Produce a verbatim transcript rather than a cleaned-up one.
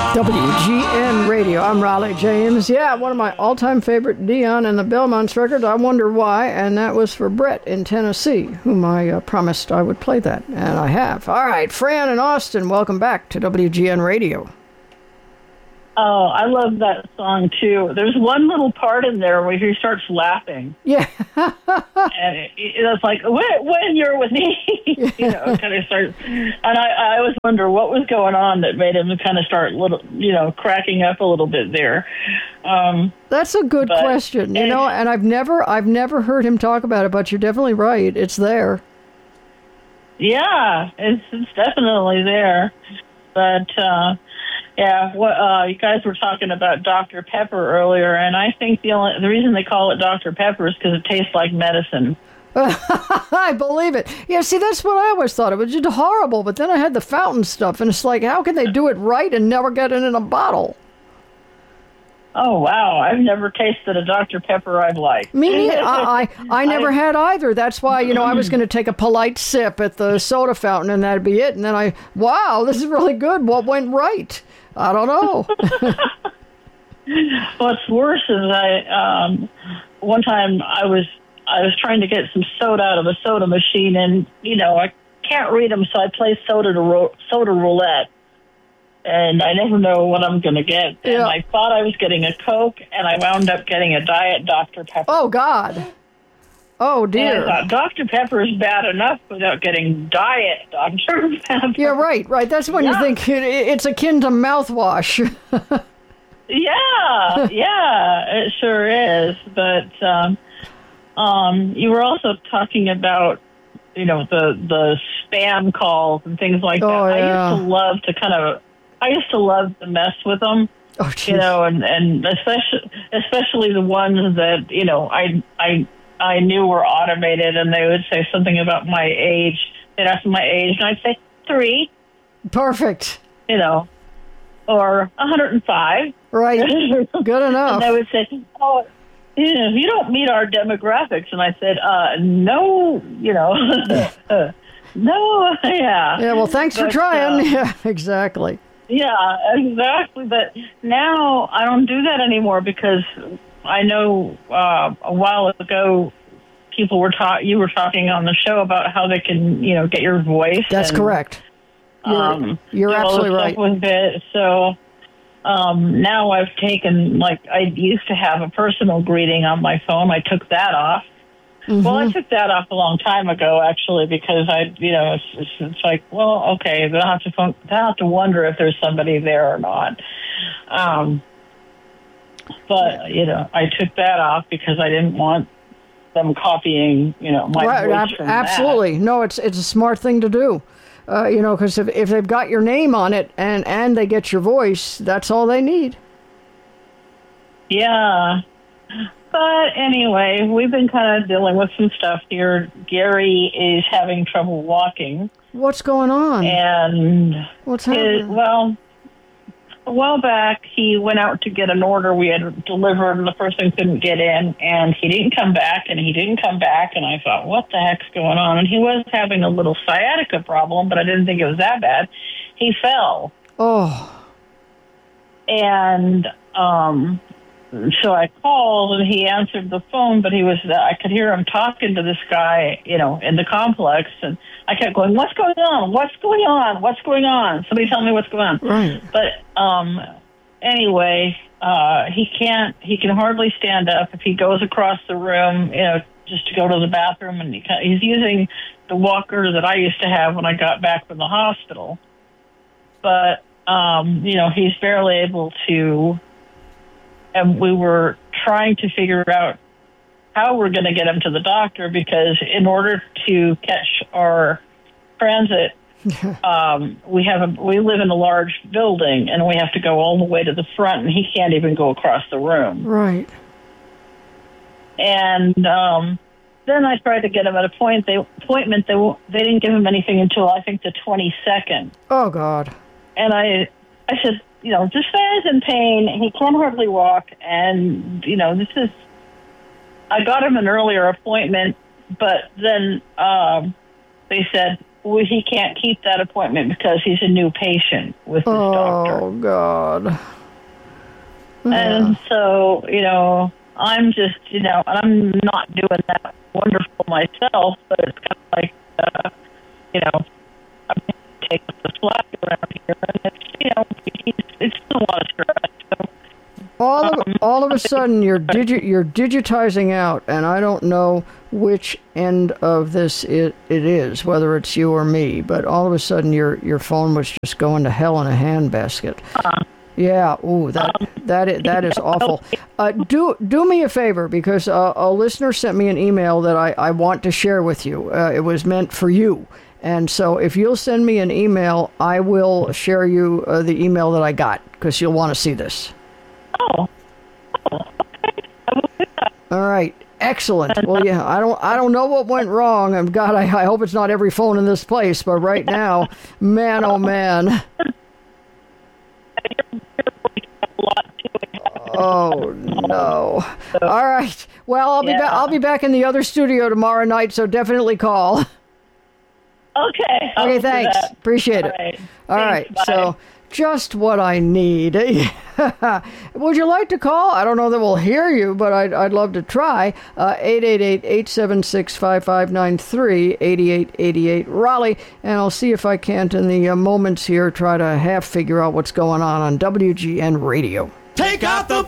W G N Radio. I'm Raleigh James. Yeah, one of my all-time favorite Dion and the Belmonts records. I wonder why, and that was for Brett in Tennessee, whom I uh, promised I would play that, and I have. All right, Fran and Austin, welcome back to W G N Radio. Oh, I love that song, too. There's one little part in there where he starts laughing. Yeah. and it, it's like, when, when you're with me, you know, kind of starts. And I, I always wonder what was going on that made him kind of start, little, you know, cracking up a little bit there. Um, That's a good but, question, you and, know, and I've never, I've never heard him talk about it, but you're definitely right. It's there. Yeah, it's, it's definitely there. But, uh, yeah, what, uh, you guys were talking about Doctor Pepper earlier, and I think the only the reason they call it Doctor Pepper is because it tastes like medicine. I believe it. Yeah, see, that's what I always thought. It was just horrible, but then I had the fountain stuff, and it's like, how can they do it right and never get it in a bottle? Oh, wow. I've never tasted a Doctor Pepper I've liked. Me neither. I, I, I never I, had either. That's why, you know, I was going to take a polite sip at the soda fountain, and that'd be it. And then I, wow, this is really good. What went right? I don't know. What's worse is I, um, one time I was, I was trying to get some soda out of a soda machine, and, you know, I can't read them, so I play soda to ro- soda roulette. And I never know what I'm going to get. And yeah. I thought I was getting a Coke, and I wound up getting a Diet Doctor Pepper. Oh, God. Oh, dear. And I thought, Doctor Pepper is bad enough without getting Diet Doctor Pepper. Yeah, right, right. That's when yeah. you think it, it's akin to mouthwash. yeah, yeah, it sure is. But um, um, you were also talking about, you know, the, the spam calls and things like oh, that. Yeah. I used to love to kind of... I used to love to mess with them, oh, you know, and, and especially especially the ones that, you know, I I I knew were automated, and they would say something about my age. They'd ask my age, and I'd say three. Perfect. You know, or one hundred five. Right. Good enough. And they would say, oh, you know, you don't meet our demographics. And I said, uh, no, you know, no, yeah. Yeah, well, thanks but, for trying. Uh, yeah, exactly. Yeah, exactly. But now I don't do that anymore because I know uh, a while ago people were ta- you were talking on the show about how they can, you know, get your voice. That's and, correct. You're, um, you're absolutely right. With it. So um, now I've taken, like, I used to have a personal greeting on my phone. I took that off. Mm-hmm. Well, I took that off a long time ago, actually, because I, you know, it's, it's, it's like, well, okay, they'll have to they'll have to wonder if there's somebody there or not. Um, but you know, I took that off because I didn't want them copying, you know, my right, voice ab- from absolutely. that. No, it's it's a smart thing to do. Uh, you know, because if if they've got your name on it and and they get your voice, that's all they need. Yeah. But anyway, we've been kind of dealing with some stuff here. Gary is having trouble walking. What's going on? And what's happening? It, well, a while back, he went out to get an order we had delivered, and the person couldn't get in, and he didn't come back, and he didn't come back, and I thought, what the heck's going on? And he was having a little sciatica problem, but I didn't think it was that bad. He fell. Oh. And, um... so I called, and he answered the phone, but he was, uh, I could hear him talking to this guy, you know, in the complex, and I kept going, what's going on? What's going on? What's going on? Somebody tell me what's going on. Right. But um, anyway, uh, he can't, he can hardly stand up. If he goes across the room, you know, just to go to the bathroom, and he, he's using the walker that I used to have when I got back from the hospital. But, um, you know, he's barely able to... And we were trying to figure out how we're going to get him to the doctor, because in order to catch our transit, um, we have a, we live in a large building, and we have to go all the way to the front, and he can't even go across the room. Right. And um, then I tried to get him at a point. They appointment. They they didn't give him anything until I think the twenty-second. Oh God. And I I said, you know, this guy's in pain. He can hardly walk. And, you know, this is, I got him an earlier appointment, but then um, they said, well, he can't keep that appointment because he's a new patient with this oh, doctor. Oh, God. And so, you know, I'm just, you know, I'm not doing that wonderful myself, but it's kind of like, uh, you know, I'm taking the slack around here, and it's, you know, he's, it's still a lot of stress. So, all of, um, all of a sudden, you're digi- you're digitizing out, and I don't know which end of this it, it is, whether it's you or me, but all of a sudden, your your phone was just going to hell in a handbasket. Uh, yeah, ooh, that um, that is, that is awful. Uh, do do me a favor, because uh, a listener sent me an email that I, I want to share with you. Uh, it was meant for you. And so if you'll send me an email, I will share you uh, the email that I got, because you'll want to see this. Oh. oh, okay. I will do that. All right. Excellent. Well, yeah, I don't I don't know what went wrong. And God, I, I hope it's not every phone in this place. But right now, man, oh, man. Oh, no. All right. Well, I'll be yeah. back. I'll be back in the other studio tomorrow night, so definitely call. Okay. I'll okay, thanks. Appreciate All it. right. All thanks, right. bye. So just what I need. Would you like to call? I don't know that we'll hear you, but I'd, I'd love to try. Uh, eight eight eight, eight seven six, five five nine three, eight eight eight eight, Raleigh. And I'll see if I can't, in the uh, moments here, try to half figure out what's going on on W G N Radio. Take out the